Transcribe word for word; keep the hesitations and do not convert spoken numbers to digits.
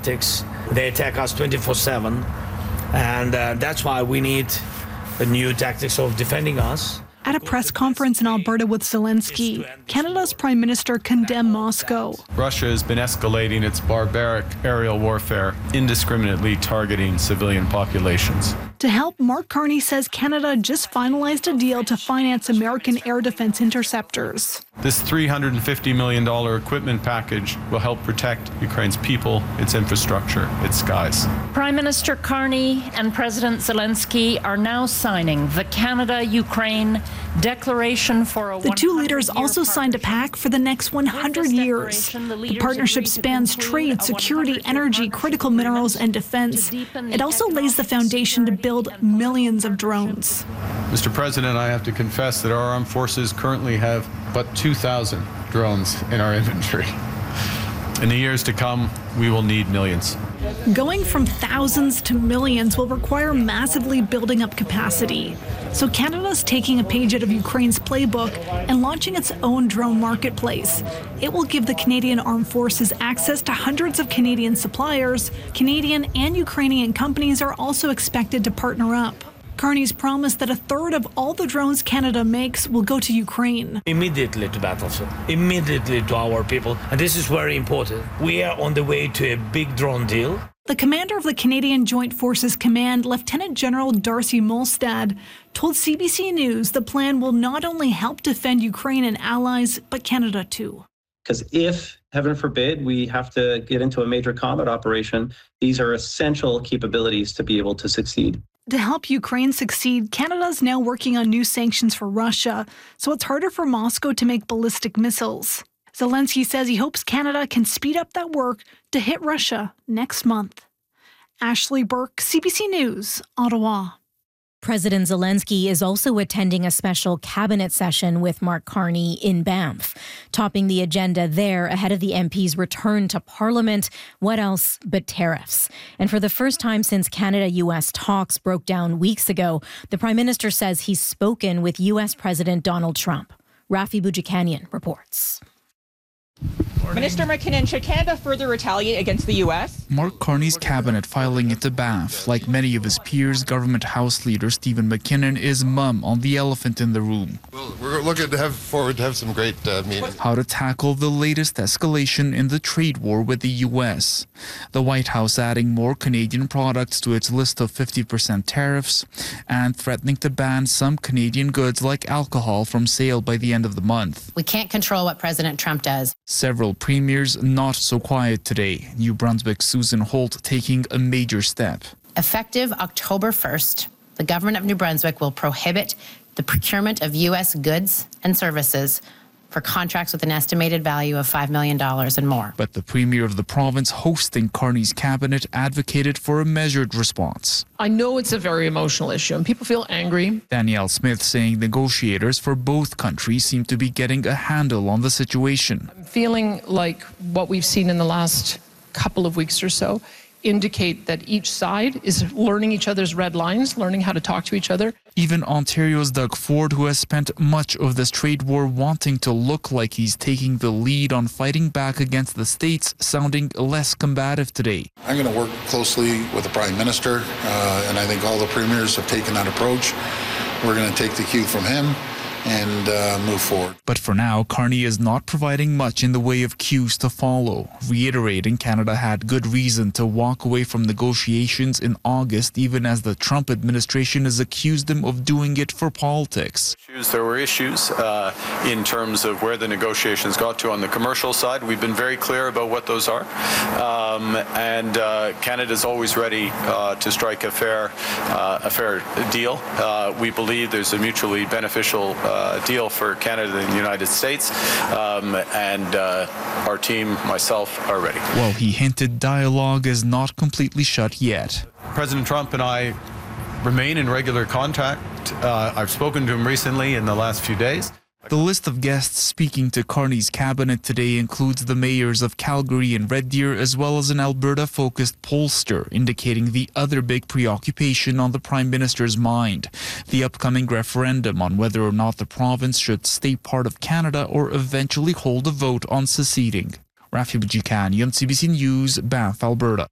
tactics. They attack us twenty-four seven, and uh, that's why we need a new tactics of defending us. At a press conference in Alberta with Zelensky, Canada's Prime Minister condemned Moscow. Russia has been escalating its barbaric aerial warfare, indiscriminately targeting civilian populations. To help, Mark Carney says Canada just finalized a deal to finance American air defense interceptors. This three hundred fifty million dollars equipment package will help protect Ukraine's people, its infrastructure, its skies. Prime Minister Carney and President Zelensky are now signing the Canada-Ukraine Declaration for a The two leaders also signed a pact for the next one hundred years. The partnership spans trade, security, energy, critical minerals, and defense. It also lays the foundation to build millions of drones. Mister President, I have to confess that our armed forces currently have but two thousand drones in our inventory. In the years to come, we will need millions. Going from thousands to millions will require massively building up capacity. So Canada's taking a page out of Ukraine's playbook and launching its own drone marketplace. It will give the Canadian Armed Forces access to hundreds of Canadian suppliers. Canadian and Ukrainian companies are also expected to partner up. Carney's promised that a third of all the drones Canada makes will go to Ukraine. Immediately to battlefield, immediately to our people. And this is very important. We are on the way to a big drone deal. The commander of the Canadian Joint Forces Command, Lieutenant General Darcy Molstad, told C B C News the plan will not only help defend Ukraine and allies, but Canada too. Because if, heaven forbid, we have to get into a major combat operation, these are essential capabilities to be able to succeed. To help Ukraine succeed, Canada is now working on new sanctions for Russia, so it's harder for Moscow to make ballistic missiles. Zelensky says he hopes Canada can speed up that work to hit Russia next month. Ashley Burke, C B C News, Ottawa. President Zelensky is also attending a special cabinet session with Mark Carney in Banff. Topping the agenda there ahead of the M P's return to Parliament, what else but tariffs? And for the first time since Canada-U S talks broke down weeks ago, the Prime Minister says he's spoken with U S President Donald Trump. Rafi Boudjikanian reports. Minister McKinnon, should Canada further retaliate against the U S? Mark Carney's cabinet filing into Banff. Like many of his peers, Government House Leader Stephen McKinnon is mum on the elephant in the room. Well, we're looking to have forward to have some great uh, meetings. How to tackle the latest escalation in the trade war with the U S. The White House adding more Canadian products to its list of fifty percent tariffs and threatening to ban some Canadian goods like alcohol from sale by the end of the month. We can't control what President Trump does. Several premiers not so quiet today. New Brunswick's Susan Holt taking a major step. Effective October first, the government of New Brunswick will prohibit the procurement of U S goods and services for contracts with an estimated value of five million dollars and more. But the Premier of the province hosting Carney's cabinet advocated for a measured response. I know it's a very emotional issue and people feel angry. Danielle Smith saying negotiators for both countries seem to be getting a handle on the situation. I'm feeling like what we've seen in the last couple of weeks or so indicate that each side is learning each other's red lines, learning how to talk to each other. Even Ontario's Doug Ford, who has spent much of this trade war wanting to look like he's taking the lead on fighting back against the states, sounding less combative today. I'm going to work closely with the Prime Minister, uh, and I think all the premiers have taken that approach. We're going to take the cue from him and uh, move forward. But for now, Carney is not providing much in the way of cues to follow, reiterating Canada had good reason to walk away from negotiations in August, even as the Trump administration has accused them of doing it for politics. There were issues uh, in terms of where the negotiations got to on the commercial side. We've been very clear about what those are. Um, and uh, Canada's always ready uh, to strike a fair, uh, a fair deal. Uh, we believe there's a mutually beneficial Uh, deal for Canada and the United States, um, and uh, our team, myself, are ready. Well, he hinted dialogue is not completely shut yet. President Trump and I remain in regular contact. Uh, I've spoken to him recently in the last few days. The list of guests speaking to Carney's cabinet today includes the mayors of Calgary and Red Deer, as well as an Alberta-focused pollster, indicating the other big preoccupation on the Prime Minister's mind, the upcoming referendum on whether or not the province should stay part of Canada or eventually hold a vote on seceding. Rafi Boudjikanian, C B C News, Banff, Alberta.